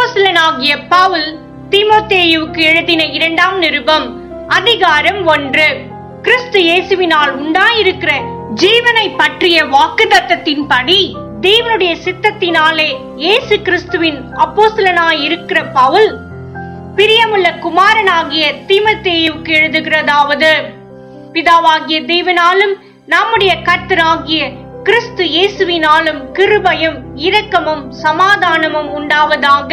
அப்போஸ்தலனாகிய பவுல் தீமோத்தேயுவுக்கு எழுதின 2ஆம் நிருபம் அதிகாரம் 1. கிறிஸ்து இயேசுவினால் உண்டாயிருக்கிற ஜீவனை பற்றிய வாக்குத்தத்தத்தின்படி தேவனுடைய சித்தத்தினாலே இயேசு கிறிஸ்துவின் அப்போஸ்தலனாய் இருக்கிற பவுல் பிரியமுள்ள குமாரனாகிய தீமோத்தேயுவுக்கு எழுதுகிறதாவது: பிதாவாகிய தேவனாலும் நம்முடைய கர்த்தராகிய கிறிஸ்து இயேசுவினாலும் கிருபையும் இரக்கமும் சமாதானமும் உண்டாவதாக.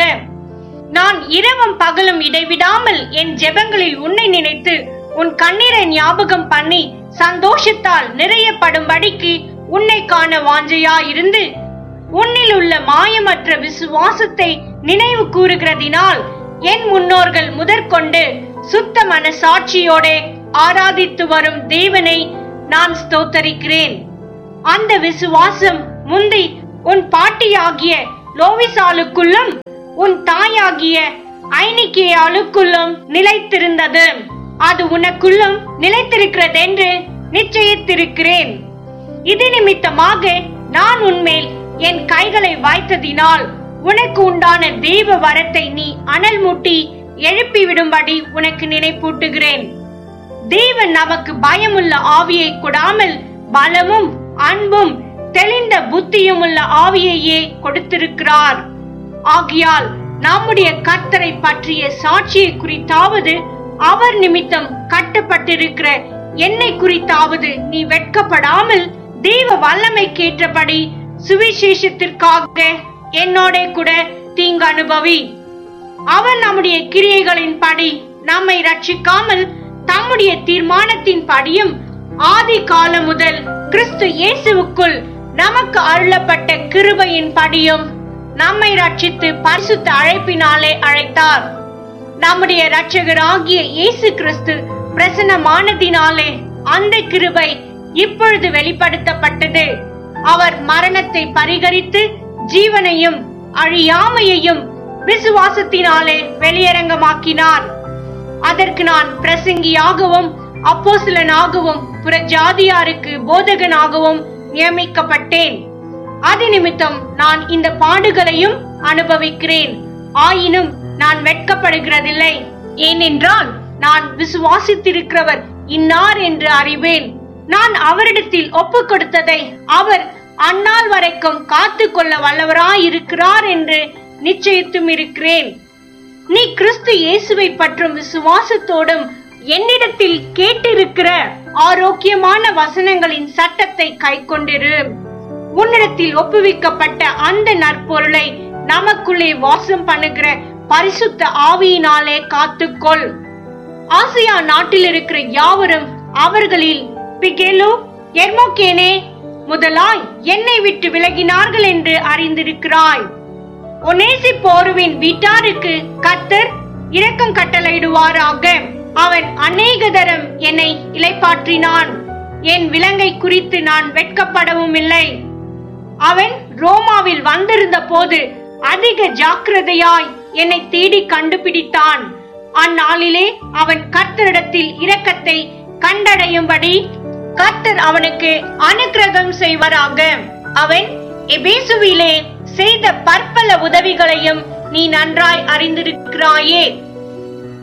நான் இரவும் பகலும் இடைவிடாமல் என் ஜெபங்களில் உன்னை நினைத்து உன் கண்ணீரை ஞாபகம் பண்ணி சந்தோஷத்தால் நிறையப்படும்படிக்கு உன்னை காண வாஞ்சையாயிருந்து உன்னில் உள்ள மாயமற்ற விசுவாசத்தை நினைவு கூறுகிறதினால் என் முன்னோர்கள் முதற்கொண்டு சுத்த மனசாட்சியோட ஆராதித்து வரும் தேவனை நான் ஸ்தோத்தரிக்கிறேன். அந்த விசுவாசம் முந்தி உன் பாட்டியாகிய லோவிசாளுக்குள்ளும் உன் தாயாகிய ஐனிக்கேயாளுக்குள்ளும் நிலைத்திருந்தது. அது உனக்குள்ளும் நிலைத்திருக்கிறதென்று நிச்சயித்திருக்கிறேன். இது நிமித்தமாக நான் உன்மேல் என் கைகளை வாய்த்ததினால் உனக்கு உண்டான தேவ வரத்தை நீ அனல் மூட்டி எழுப்பிவிடும்படி உனக்கு நினைப்பூட்டுகிறேன். தேவன் நமக்கு பயமுள்ள ஆவியை கொடாமல் பலமும் அன்பும் தெளிந்த புத்தியும் உள்ள ஆவியையே கொடுத்திருக்கிறார். ஆகையால் நம்முடைய கர்த்தரை பற்றிய சாட்சியை குறித்தாவது அவர் நிமித்தம் கட்டப்பட்டிருக்கிற என்னை குறித்தாவது நீ வெட்கப்படாமல் தேவ வல்லமை கேற்றபடி சுவிசேஷத்திற்காக என்னோட கூட தீங்கு அனுபவி. அவர் நம்முடைய கிரியைகளின் படி நம்மை ரட்சிக்காமல் தம்முடைய தீர்மானத்தின் படியும் ஆதி காலம் முதல் கிறிஸ்து இயேசுவுக்குள் நமக்கு அருளப்பட்ட கிருபையின் படியும் நம்மை ரட்சித்து பரிசுத்த அழைப்பினாலே அழைத்தார். நம்முடைய இரட்சகராகிய இயேசு கிறிஸ்து பிரசன்னமானதினாலே அந்த கிருபை இப்பொழுது வெளிப்படுத்தப்பட்டது. அவர் மரணத்தை பரிகரித்து ஜீவனையும் அழியாமையையும் விசுவாசத்தினாலே வெளியரங்கமாக்கினார். அதற்கு நான் பிரசங்கியாகவும் அப்போஸ்தலனாகவும் புறஜாதியாருக்கு போதகனாகவும் நியமிக்கப்பட்டேன். அது நிமித்தம் நான் இந்த பாடுகளையும் அனுபவிக்கிறேன். ஆயினும் நான் வெட்கப்படுகிறதில்லை. ஏனென்றால் நான் விசுவாசித்திருக்கிறவர் இன்னார் என்று அறிவேன். நான் அவரிடத்தில் ஒப்பு கொடுத்ததை அவர் அந்நாள் வரைக்கும் காத்து கொள்ள வல்லவராயிருக்கிறார் என்று நிச்சயித்தும் இருக்கிறேன். நீ கிறிஸ்து இயேசுவை பற்றும் விசுவாசத்தோடும் என்னிடத்தில் கேட்டிருக்கிற ஆரோக்கியமான வசனங்களின் சட்டத்தை கை கொண்டிரு. உன்னிடத்தில் ஒப்புவிக்கப்பட்ட அந்த நற்பொருளை நமக்குள்ளே வாசம் பண்ணுகிற பரிசுத்த ஆவியினாலே காத்துக்கொள். ஆசியா நாட்டில் இருக்கிற யாவரும் அவர்களில் பிகேலு எர்மோகேனே முதலாய் என்னை விட்டு விலகினார்கள் என்று அறிந்திருக்கிறாய். ஒனேசிப்போருவின் வீட்டாருக்கு கர்த்தர் இரக்கம் கட்டளையிடுவாராக. அவன் அநேக தரம் என்னை இளைப்பாற்றினான். என் விலங்கை குறித்து நான் வெட்கப்படவும் இல்லை. அவன் ரோமாவில் வந்திருந்த போது அதிக ஜாக்கிரதையாய் என்னை தேடி கண்டுபிடித்தான். அந்நாளிலே அவன் கர்த்தரிடத்தில் இரக்கத்தை கண்டடையும்படி கர்த்தர் அவனுக்கு அனுக்கிரகம் செய்வாராக. அவன் எபேசுவிலே செய்த பற்பல உதவிகளையும் நீ நன்றாய் அறிந்திருக்கிறாயே.